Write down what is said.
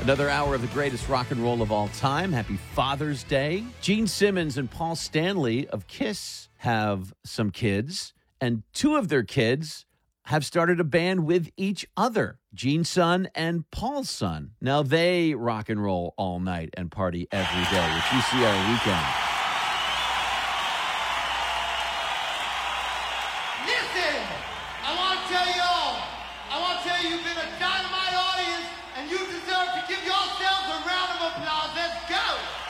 Another hour of the greatest rock and roll of all time. Happy Father's Day. Gene Simmons and Paul Stanley of Kiss have some kids, and two of their kids have started a band with each other, Gene's son and Paul's son. Now they rock and roll all night and party every day, which you see our weekend. Listen, I want to tell you, you've been a dynamite audience, and you deserve to give yourselves a round of applause. Let's go.